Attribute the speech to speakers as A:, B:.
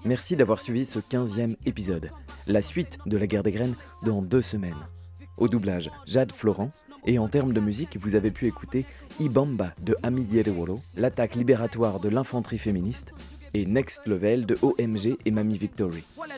A: Merci d'avoir suivi ce 15e épisode. La suite de la guerre des graines dans 2 semaines. Au doublage, Jade Florent. Et en termes de musique, vous avez pu écouter Ibamba de Ami Yerewolo, l'attaque libératoire de l'infanterie féministe et Next Level de OMG et Mamie Victory.